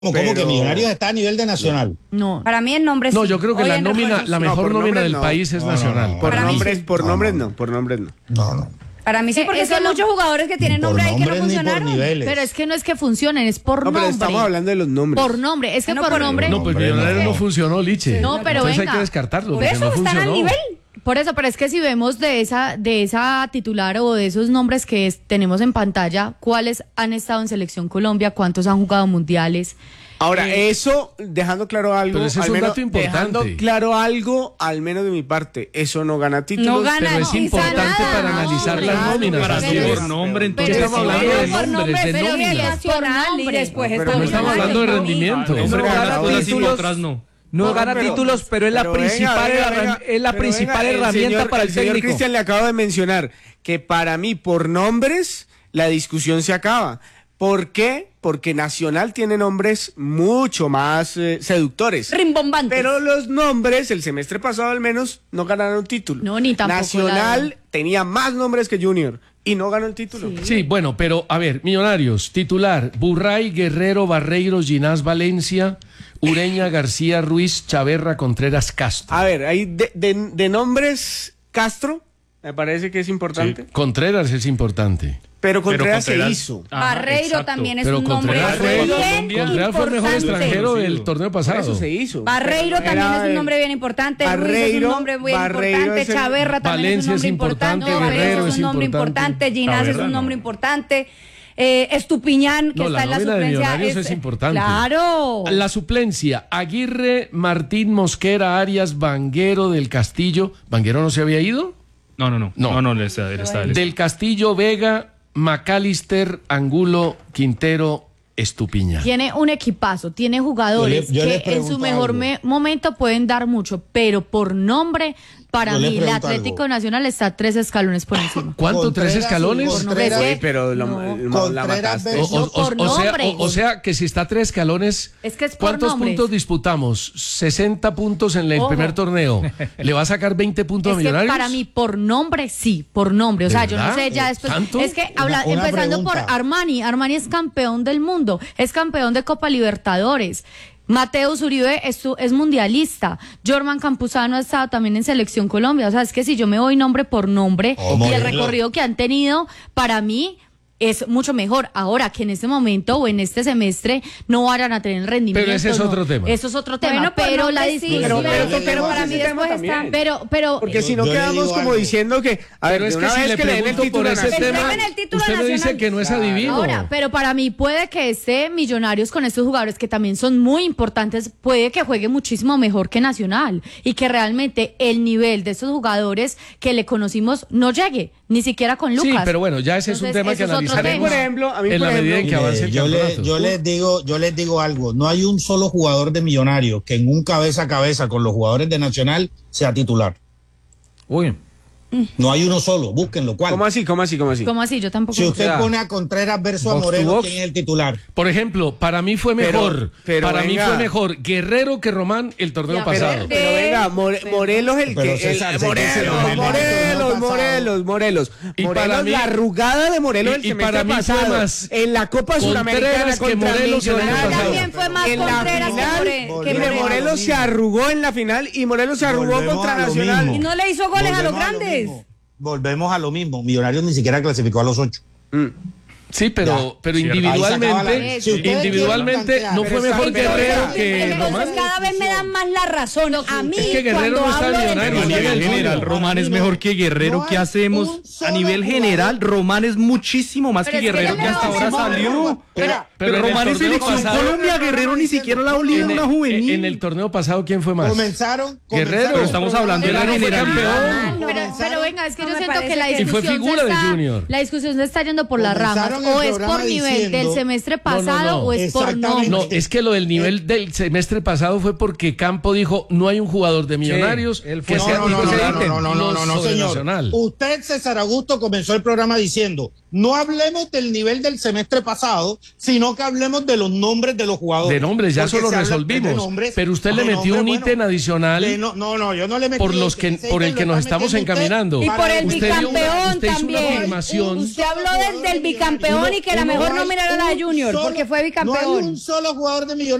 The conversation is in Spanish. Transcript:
¿Cómo que Millonarios está a nivel de Nacional? No, para mí el nombre No, sí. yo creo que Hoy la en nómina, refuerzos la sí. mejor nómina del no. país es Nacional. Por Para mí nombres, sí. por nombres no, por nombres no. No. Para mí sí, porque eso hay no- muchos jugadores que tienen Por nombre ahí que no nombres ni por funcionaron. niveles. Pero es que no es que funcionen, es por No, nombre. pero estamos hablando de los nombres. Por nombre, es que No, por por nombre. No, pues Hombre, Millonarios no. no funcionó, Liche. No, pero entonces venga. hay que descartarlo, Por porque eso no están al funcionó. nivel. Por eso, pero es que si vemos de esa titular o de esos nombres que tenemos en pantalla, cuáles han estado en Selección Colombia, cuántos han jugado mundiales. Ahora, eso, dejando claro algo, Pero ese es al un menos, dato importante. dejando claro algo, al menos de mi parte, eso no gana títulos. No gana Pero es Garantiza importante nada, para no, analizar hombre. las nóminas. Para así mí es. por nombre, Pero entonces estamos hablando de por nombres, de pero nóminas. sí es Por nacional y nombre. después Pero está No estamos Millonarios, hablando de ¿no? rendimiento. No, Pero gana ahora sí, títulos. otras no. No gana títulos, pero es la Pero principal, venga, es la pero principal venga, herramienta para el señor técnico. Cristian le acabo de mencionar que para mí, por nombres, la discusión se acaba. ¿Por qué? Porque Nacional tiene nombres mucho más seductores. Rimbombantes. Pero los nombres, el semestre pasado al menos, no ganaron título. No, ni tampoco Nacional tenía más nombres que Junior y no ganó el título. Sí, bueno, pero a ver, Millonarios, titular, Burray, Guerrero, Barreiros, Ginás, Valencia, Ureña, García, Ruiz, Chaverra, Contreras, Castro. A ver, ahí de nombres, Castro, me parece que es importante. Sí, Contreras es importante. Pero Contreras se Contreras- hizo. Ajá, Barreiro exacto. también es Pero un nombre Contreras fue, bien Contreras fue el mejor importante. extranjero del torneo Por eso pasado. se hizo. Barreiro Pero también era es un nombre bien importante, Ruiz es un Barreiro- nombre bien Barreiro importante, es el- Chaverra también Valencia es es un nombre importante, importante, Guerrero Guerrero es es un nombre importante. importante, Ginás es Chaverra un no. nombre importante, Estupiñán, que No, está la en la nómina de suplencia. Millonarios es importante. Claro. La suplencia, Aguirre, Martín, Mosquera, Arias, Vanguero, del Castillo. ¿Vanguero no se había ido? No, No. él está. Del Castillo, Vega, McAllister, Angulo, Quintero, Estupiñán. Tiene un equipazo, tiene jugadores Yo le que en su pregunto mejor algo. momento pueden dar mucho, pero por nombre, para Yo le mí, el pregunto Atlético algo. Nacional está 3 escalones por encima. ¿Cuánto? Contreras ¿3 escalones? y Contreras- Sí, pero la Contreras mataste. versus- No, por nombre. O sea que si está 3 escalones, Es que es por ¿cuántos nombres. puntos disputamos? 60 puntos en el Ojo. primer torneo. ¿Le va a sacar 20 puntos Es a que Millonarios? para mí, por nombre, sí, por nombre. O ¿De sea, yo no verdad? sé, ya después. ¿Tanto? Es que Una empezando pregunta. por Armani. Armani es campeón del mundo, es campeón de Copa Libertadores. Mateus Uribe es mundialista. Jorman Campuzano ha estado también en Selección Colombia. O sea, es que si yo me voy nombre por nombre y el Morelos. recorrido que han tenido, para mí es mucho mejor. Ahora que en este momento o en este semestre no vayan a tener el rendimiento. Pero ese es no. otro tema. Eso es otro tema. Bueno, por pero la nombre sí, discusión. pero para mí ese tema después está. también. Pero Porque si no Yo le quedamos digo como algo. diciendo que, a ver, Pero es de que una si vez le que le den el pregunto título por a ese Nacional. tema, Entreguen el título usted a me dice Nacional. que no es adivino. Ahora, pero para mí puede que esté Millonarios con estos jugadores que también son muy importantes, puede que juegue muchísimo mejor que Nacional y que realmente el nivel de estos jugadores que le conocimos no llegue, ni siquiera con Lucas. Sí, pero bueno, ya ese es un Entonces, tema que eso es otro analizaremos Por ejemplo, a mí, en por la medida en que ejemplo, avance el campeonato. Yo les digo algo, no hay un solo jugador de Millonarios que en un cabeza a cabeza con los jugadores de Nacional sea titular. Uy, No hay uno solo, búsquenlo. ¿Cuál? ¿Cómo así? ¿Cómo así? Yo tampoco. Si usted O sea, pone a Contreras versus a box to Moreno, box. ¿quién es el titular? Por ejemplo, para mí fue mejor. pero para mí venga. fue mejor Guerrero que Román el torneo Ya, pasado. Pero venga, Morelos el Pero que... César, sé que Morelos, se lo ganó el torneo Morelos. Y para Morelos, mí- la arrugada de Morelos el y semestre para mí fue pasado. más En la Copa Contreras Suramericana que contra Morelos el año Millonarios. pasado. También fue más En la Contreras que final, que mire, Morelos. Morelos se arrugó en la final y Morelos se arrugó Volvemos contra a lo Nacional. mismo. Y no le hizo goles a los Volvemos grandes. mismo. Volvemos a lo mismo. Millonarios ni siquiera clasificó a los 8. Sí, pero Cierto. individualmente, Ahí se acaba la- individualmente Si ustedes no fue quieren mejor plantear- Guerrero que Entonces Román. cada vez me dan más la razón. A mí, Es que Guerrero cuando no está hablo en de Millonarios, A nivel Nacional, general, Román es mejor que Guerrero. No ¿Qué hay hacemos? un solo A nivel jugador. general, Román es muchísimo más Pero que es que Guerrero, ya que le hasta vamos ahora a- salió. pero Pero en el Román es torneo selección pasado- Colombia, Guerrero ni siquiera la Liga En una el, juvenil. en el torneo pasado, ¿quién fue más? Comenzaron. Guerrero. Pero estamos hablando de la Guerrero fue generalidad. campeón. Pero venga, es que No yo me siento que parece la que- Y fue discusión figura se de está, Junior. la discusión se está yendo por las ramas, Comenzaron el o es programa por nivel del diciendo- semestre pasado no. o es por Exactamente. nombre. No, es que lo del nivel del semestre pasado fue porque Campo dijo, no hay un jugador de Millonarios él que fue- sea No, titular señor. sobre Usted, Nacional. César Augusto, comenzó el programa diciendo no hablemos del nivel del semestre pasado, sino que hablemos de los nombres de los jugadores. De nombres, ya Porque eso lo se habla resolvimos. de nombres, Pero usted le de metió un nombres, ítem bueno, adicional no, yo no le metí por los ese, que por el que nos estamos encaminando. Y por el Usted dio bicampeón usted hizo una también. afirmación. Usted habló del bicampeón y que la mejor nómina era la de Junior, porque fue No hay bicampeón. un solo jugador de Millonarios